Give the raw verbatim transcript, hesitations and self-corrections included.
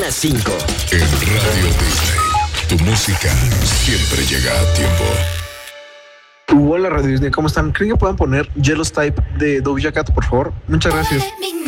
las cinco. En Radio Disney, tu música siempre llega a tiempo. Hola Radio Disney, ¿cómo están? ¿Creen que puedan poner Jealous Type de Doja Cat, por favor? Muchas gracias.